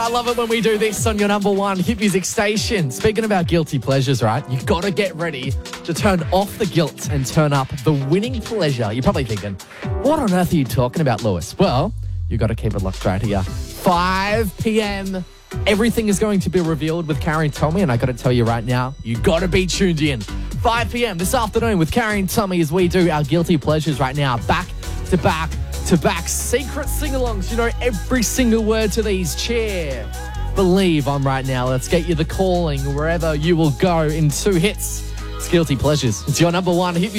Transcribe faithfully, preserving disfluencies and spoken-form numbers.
I love it when we do this on your number one hit music station. Speaking about guilty pleasures, right? You've got to get ready to turn off the guilt and turn up the winning pleasure. You're probably thinking, what on earth are you talking about, Lewis? Well, you've got to keep it locked right here. five p.m. Everything is going to be revealed with Carrie and Tommy, and I got to tell you right now, you got to be tuned in. five p.m. this afternoon with Carrie and Tommy as we do our guilty pleasures right now. Back to back to back secret sing-alongs. You know every single word to these. Cheer, believe on right now. Let's get you the calling wherever you will go in two hits. It's guilty pleasures. It's your number one hit music